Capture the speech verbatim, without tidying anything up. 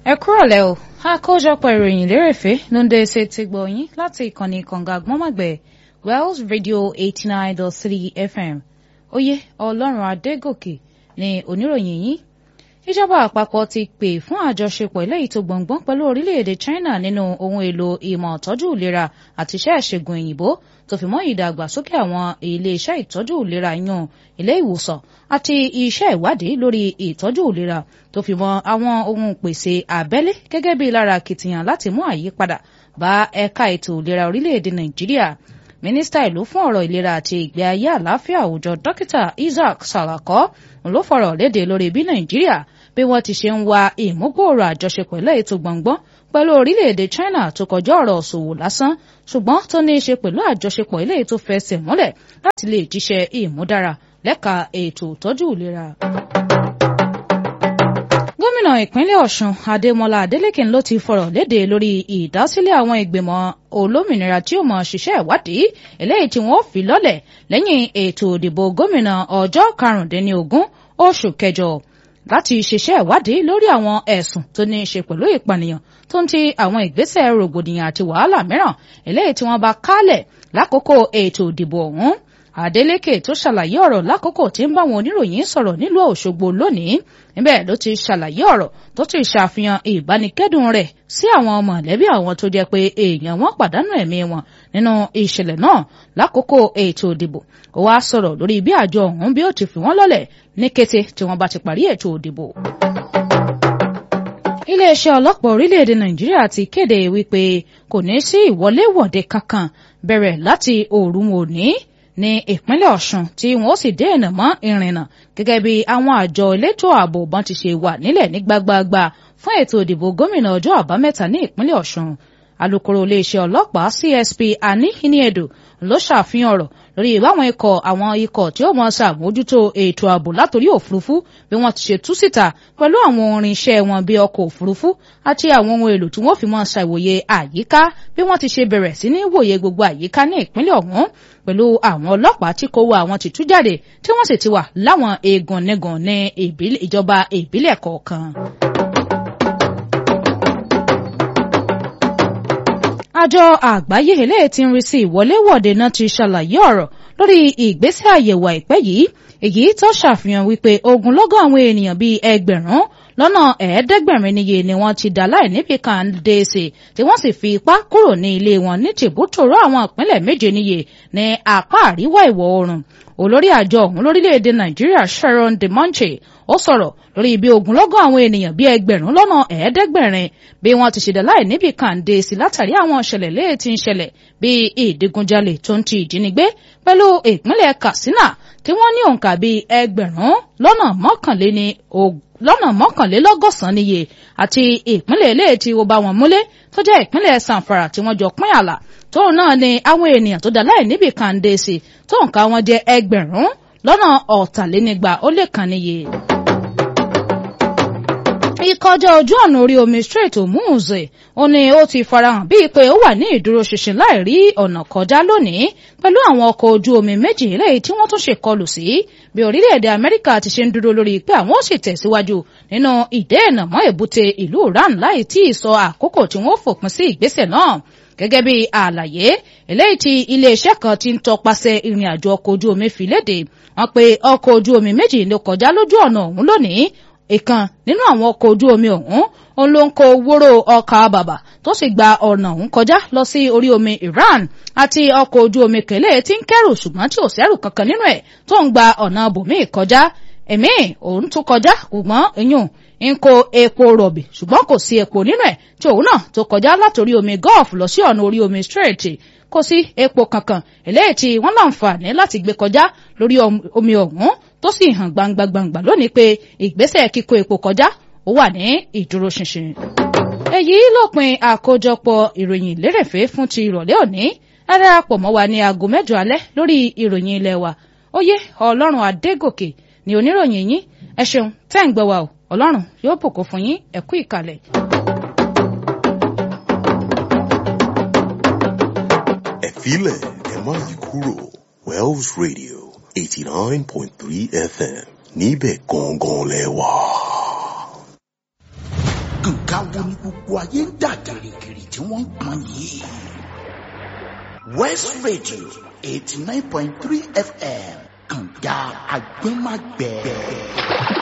Ẹ kúrọ̀lẹ́ o, àkójọpọ̀ ìròyìn lérèfé ló ń dé ṣe ti gbọ́ yín láti ìkànnì kànga àgbọ́nmọ̀gbẹ̀ Wells Radio eighty nine dot three F M. Oyè Ọlọ́run Adégòkè ni oníròyìn yín. Ìjọba àpapọ̀ ti pè fún àjọṣepọ̀ eléyìí tó gbọ̀ngbọ́n pẹ̀lú orílẹ̀-èdè China nínú ohun èlò ìmọ̀ ìtọ́jú ìlera àti iṣẹ́ ìṣègùn òyìnbó tó fi mọ́ ìdàgbàsókè àwọn ilé-iṣẹ́ ìtọ́jú ìlera yan ilé ìwòsàn àti iṣẹ́ ìwádìí lórí ìtọ́jú ìlera tó fi mọ́ àwọn ohun pèsè abẹ́lé gẹ́gẹ́ bí lára akitiyan láti mú àyípadà bá ẹ̀ka ètò ìlera orílẹ̀-èdè Nàìjíríà. Mínísítà ìlú fún ọ̀rọ̀ ìlera àti ìgbé ayé àlàáfíà àwùjọ Dókítà Isaac Salako ló fọ̀rọ̀ léde lórí bí Nàìjíríà bí wọ́n ti ṣe ń wa ìmúgbòòrò àjọṣepọ̀ eléyìí tó gbọ̀ngbọ́n pẹ̀lú orílẹ̀-èdè China tó kọjá ọ̀rọ̀ òṣòwò lásán ṣùgbọ́n tó ní í ṣe pẹ̀lú àjọṣepọ̀ eléyìí tó fẹsẹ̀ múlẹ̀ láti lè jíṣẹ́ ìmúdára lẹ́ka ètò ìtọ́jú ìlera. Gómìnà ìpínlẹ̀ Ọ̀ṣun Adémọ́lá Adélékè ló ti fọ̀rọ̀ léde lórí ìdásílẹ̀ àwọn ìgbìmọ̀ olómìnira tí ó máa ṣiṣẹ́ ìwádìí eléyìí tí wọ́n fi lọ́lẹ̀ lẹ́yìn ètò ìdìbò gómìnà ọjọ́ karùndínlógún oṣù kẹjọ láti ṣiṣẹ́ ìwádìí lórí àwọn ẹ̀sùn tó ní í ṣe pẹ̀lú ìpànìyàn tó ń ti àwọn ìgbésẹ̀ rògbòdìyàn àti wàhálà mìíràn eléyìí tí wọ́n bá kálẹ̀ lákòókò ètò ìdìbò ọ̀hún. Adeleke tó ṣàlàyé ọ̀rọ̀ lákòókò tí ń bá wọn oníròyìn sọ̀rọ̀ nílùú Òṣogbo lónìí níbẹ̀ ló ti ṣàlàyé ọ̀rọ̀ tó ti ṣàfihàn ìbánikẹ́dùn rẹ̀ sí àwọn mọ̀lẹ́bí àwọn tó jẹ́ pé èèyàn wọn pàdánù ẹ̀mí wọn nínú ìṣẹ̀lẹ̀ náà lákòókò ètò ìdìbò. Ó wá sọ̀rọ̀ lórí bí àjọ ọ̀hún bí ó ti fi wọ́n lọ́lẹ̀ ní kété tí wọ́n bá ti parí ètò ìdìbò. Iléeṣẹ́ ọlọ́pàá orílẹ̀-èdè Nàìjíríà ti kéde wípé kò ní sí ìwọléwọ̀de kankan bẹ̀rẹ̀ láti òru òní ní ìpínlẹ̀ Ọ̀ṣun tí wọ́n sì dènà mọ́ ìrìnnà gẹ́gẹ́ bí àwọn àjọ elétò ààbò bọ́n ti ṣe wà nílẹ̀ ní gbágbáágbá fún ètò ìdìbò gómìnà ọjọ́ àbámẹ́ta ní ìpínlẹ̀ Ọ̀ṣun. Alukoro iléeṣẹ́ ọlọ́pàá C S P Ani Iniedu ló ṣàfihàn ọ̀rọ̀ lórí ìbáwọn ikọ̀ àwọn ikọ̀ tí ó mọ̀ ṣàmójútó ètò ààbò látòrí òfurufú bí wọ́n ti ṣe tú síta pẹ̀lú àwọn irinṣẹ́ wọn bí ọkọ̀ òfurufú àti àwọn ohun èlò tí wọ́n fi mọ̀ ṣàìwòye àyíká bí wọ́n ti ṣe bẹ̀rẹ̀ sí ní wòye gbogbo àyíká ní ìpínlẹ̀ ọ̀hún pẹ̀lú àwọn ọlọ́pàá tí kò wọ àwọn ti tú jáde tí wọ́n sì ti wà láwọn eegun nígun ní ìjọba ìbílẹ̀ kọ̀ọ̀kan. Àjọ àgbáyé eléyìí tí ń rí sí ìwọléwọ̀de náà ti ṣàlàyé ọ̀rọ̀ lórí ìgbésẹ̀ àyẹ̀wò àìpẹ́ yìí èyí tó ṣàfihàn wípé ogunlọ́gọ̀ àwọn ènìyàn bíi ẹgbẹ̀rún lọ́nà ẹ̀ẹ́dẹ́gbẹ̀rin níye ni wọ́n ti dá láì níbi kan dé sí tí wọ́n sì fi ipá kúrò ní ilé wọn ní tìbútòrò àwọn ìpínlẹ̀ méje níye ní apá àríwá ìwọ̀ oòrùn. Olórí àjọ ọ̀hún lórílẹ̀‐èdè Nàìjíríà Sharon Demonche ó sọ̀rọ̀ lórí ibi ogunlọ́gọ̀ àwọn ènìyàn bíi ẹgbẹ̀rún lọ́nà ẹ̀ẹ́dẹ́gbẹ̀rin bí wọ́n ti ṣe dá láì níbi kan dé sí látàrí àwọn ìṣẹ̀lẹ̀ léè tí ń ṣẹlẹ̀ bíi ìdigunjalè tó ń ti ìjínigbé pẹ̀lú ìpínlẹ̀ Katsina tí wọ́n ní òǹkà bíi ẹgbẹ̀rún lọ́nà mọ́kànléní lọ́nà mọ́kànlélọ́gọ́sàn-án níye àti ìpínlẹ̀ eléyìí tí ó bá wọn múlé tó jẹ́ ìpínlẹ̀ Zamfara tí wọ́n jọ pín àlà tóun náà ni àwọn ènìyàn tó dá láì níbi kan dé sí tó òǹkà wọn jẹ́ ẹgbẹ̀rún lọ́nà ọ̀tàlénígba ó lé kan níye. Ìkọjá ojú ọ̀nà orí omi Strait Hormuz ó ní ó ti farahàn bíi pé ó wà ní ìdúróṣinṣin láì rí ọ̀nà kọjá lónìí pẹ̀lú àwọn ọkọ̀ ojú omi méjì eléyìí tí wọ́n tún ṣe kọlù sí bí orílẹ̀-èdè Amẹ́ríkà ti ṣe ń dúró lórí pé àwọn ó sì tẹ̀síwájú nínú ìdènà mọ́ èbúté ìlú Iran láì tí ì sọ àkókò tí wọ́n fòpin sí ìgbésẹ̀ náà. Gẹ́gẹ́ bí àlàyé eléyìí tí iléeṣẹ́ kan ti ń tọpasẹ̀ ìrìn àjò ọkọ̀ ojú omi fi léde wọ́n pé ọkọ̀ ojú omi méjì ló kọjá lójú ọ̀nà ọ̀hún lónìí. Ìkan nínú àwọn ọkọ̀ ojú omi ọ̀hún òun ló ń kó wóró ọkà bàbà tó sì gba ọ̀nà ọ̀hún kọjá lọ sí orí omi Iran àti ọkọ̀ ojú omi kẹlẹ́ tí ń kẹ́rù ṣùgbọ́n tí ò sẹ́rù kankan nínú ẹ̀ tó ń gba ọ̀nà bòmíì kọjá ẹ̀mí òun tún kọjá ṣùgbọ́n ìyún ń kó epo rọ̀bì ṣùgbọ́n kò sí epo nínú ẹ̀ tí òun náà tó kọjá látòrí omi Gulf lọ sí ọ̀nà orí omi Strait kò sí epo kankan eléyìí tí wọ́n láǹfààní láti gbé kọjá lórí omi ọ̀hún tó sì hàn gbangba gbangba lónìí pé ìgbésẹ̀ kíkó epo kọjá ó wà ní ìdúróṣinṣin. Èyí lópin àkójọpọ̀ ìròyìn lérèfé fún ti ìrọ̀lẹ́ òní ẹ darapọ̀ mọ́ wa ní aago mẹ́jọ alẹ́ lórí ìròyìn ilé wa. Oyè Ọlọ́run Adégòkè ni oníròyìn yín ẹ ṣeun tẹ́ ń gbọ́ wa o Ọlọ́run yóò bùkún fún yín ẹ kú ìkàlẹ̀. Ẹ filẹ̀ ẹ má yí kúrò Wells Radio eighty nine point three F M níbẹ̀ gangan lẹ wà. nǹkan wo ni gbogbo ayé ń dà gìrìgìrì tí wọ́n ń pọn yìí. West Radio eighty nine point three F M kànga agbẹ́magbẹ́.